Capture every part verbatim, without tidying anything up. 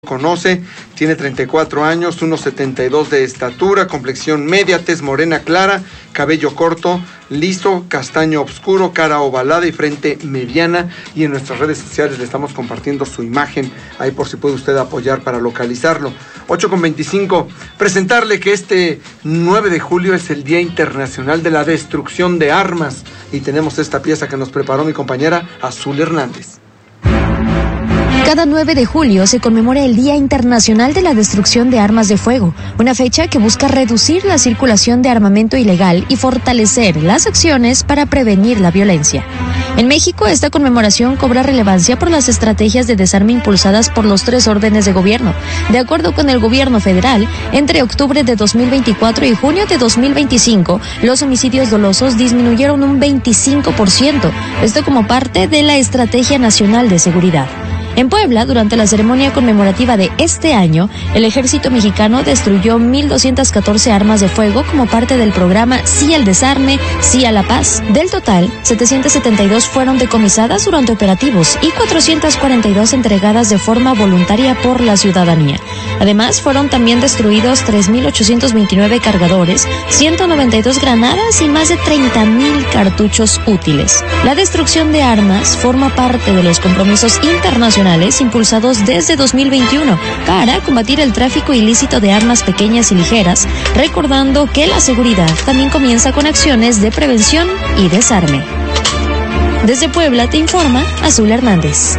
Conoce, tiene treinta y cuatro años, uno setenta y dos de estatura, complexión media, tez morena clara, cabello corto, liso, castaño oscuro, cara ovalada y frente mediana. Y en nuestras redes sociales le estamos compartiendo su imagen, ahí por si puede usted apoyar para localizarlo. ocho con veinticinco, presentarle que este nueve de julio es el Día Internacional de la Destrucción de Armas. Y tenemos esta pieza que nos preparó mi compañera Azul Hernández. Cada nueve de julio se conmemora el Día Internacional de la Destrucción de Armas de Fuego, una fecha que busca reducir la circulación de armamento ilegal y fortalecer las acciones para prevenir la violencia. En México, esta conmemoración cobra relevancia por las estrategias de desarme impulsadas por los tres órdenes de gobierno. De acuerdo con el gobierno federal, entre octubre de dos mil veinticuatro y junio de dos mil veinticinco, los homicidios dolosos disminuyeron un veinticinco por ciento, esto como parte de la Estrategia Nacional de Seguridad. En Puebla, durante la ceremonia conmemorativa de este año, el ejército mexicano destruyó mil doscientas catorce armas de fuego como parte del programa Sí al Desarme, Sí a la Paz. Del total, setecientas setenta y dos fueron decomisadas durante operativos y cuatrocientas cuarenta y dos entregadas de forma voluntaria por la ciudadanía. Además, fueron también destruidos tres mil ochocientos veintinueve cargadores, ciento noventa y dos granadas y más de treinta mil cartuchos útiles. La destrucción de armas forma parte de los compromisos internacionales impulsados desde dos mil veintiuno para combatir el tráfico ilícito de armas pequeñas y ligeras, recordando que la seguridad también comienza con acciones de prevención y desarme. Desde Puebla te informa Azul Hernández.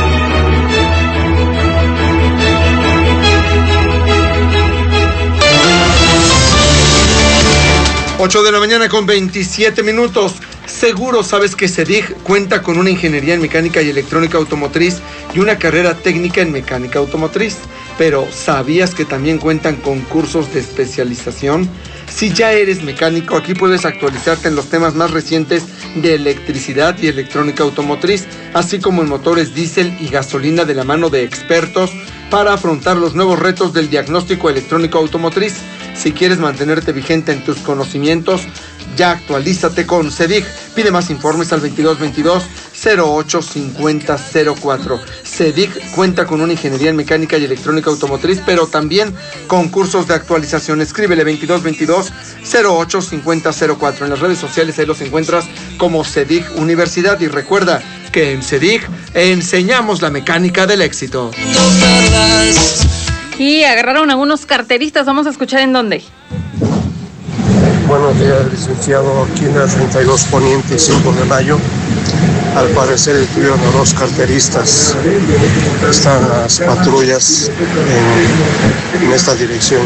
ocho de la mañana con veintisiete minutos. Seguro sabes que CEDIG cuenta con una ingeniería en mecánica y electrónica automotriz y una carrera técnica en mecánica automotriz. Pero ¿sabías que también cuentan con cursos de especialización? Si ya eres mecánico, aquí puedes actualizarte en los temas más recientes de electricidad y electrónica automotriz, así como en motores diésel y gasolina de la mano de expertos para afrontar los nuevos retos del diagnóstico electrónico automotriz. Si quieres mantenerte vigente en tus conocimientos, ya actualízate con CEDIG. Pide más informes al veintidós veintidós cero ocho cincuenta cero cuatro. CEDIG cuenta con una ingeniería en mecánica y electrónica automotriz, pero también con cursos de actualización. Escríbele veintidós veintidós cero ocho cincuenta cero cuatro. En las redes sociales ahí los encuentras como CEDIG Universidad. Y recuerda que en CEDIG enseñamos la mecánica del éxito. Y agarraron a unos carteristas. Vamos a escuchar en dónde. Buenos días, licenciado. Aquí en la treinta y dos Poniente y cinco de mayo. Al parecer estuvieron a dos carteristas. Están las patrullas en, en esta dirección.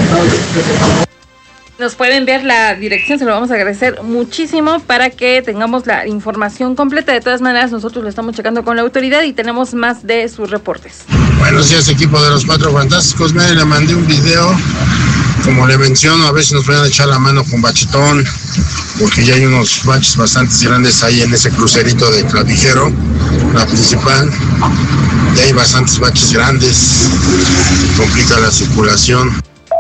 Nos pueden ver la dirección, se lo vamos a agradecer muchísimo para que tengamos la información completa. De todas maneras, nosotros lo estamos checando con la autoridad y tenemos más de sus reportes. Buenos días, equipo de los Cuatro Fantásticos. Me le mandé un video, como le menciono, a ver si nos pueden echar la mano con bachetón, porque ya hay unos baches bastante grandes ahí en ese crucerito de Clavijero, la principal. Ya hay bastantes baches grandes, complica la circulación.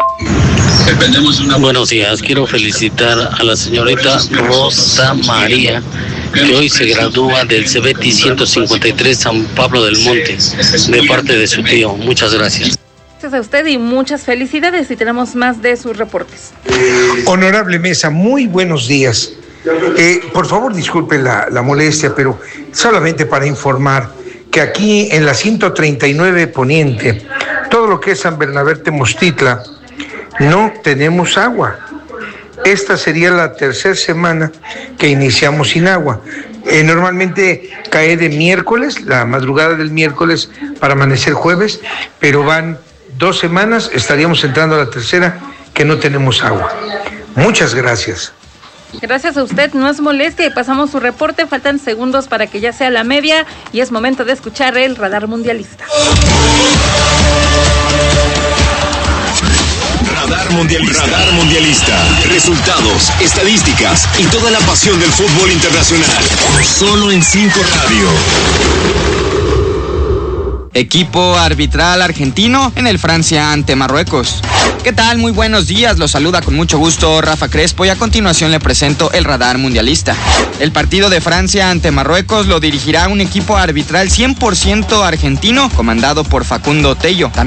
Buenos días, quiero felicitar a la señorita Rosa María, que hoy se gradúa del CEBETI ciento cincuenta y tres San Pablo del Monte, de parte de su tío. Muchas gracias. Gracias a usted y muchas felicidades, y tenemos más de sus reportes. Honorable Mesa, muy buenos días. Eh, por favor, disculpe la, la molestia, pero solamente para informar que aquí en la ciento treinta y nueve Poniente, todo lo que es San Bernabé Temostitla, no tenemos agua. Esta sería la tercera semana que iniciamos sin agua. Eh, normalmente cae de miércoles, la madrugada del miércoles para amanecer jueves, pero van dos semanas, estaríamos entrando a la tercera, que no tenemos agua. Muchas gracias. Gracias a usted, no es molestia y pasamos su reporte. Faltan segundos para que ya sea la media y es momento de escuchar el radar mundialista. Radar Mundialista. Radar Mundialista. Resultados, estadísticas y toda la pasión del fútbol internacional. Solo en cinco Radio. Equipo arbitral argentino en el Francia ante Marruecos. ¿Qué tal? Muy buenos días, los saluda con mucho gusto Rafa Crespo y a continuación le presento el radar mundialista. El partido de Francia ante Marruecos lo dirigirá un equipo arbitral cien por ciento argentino comandado por Facundo Tello.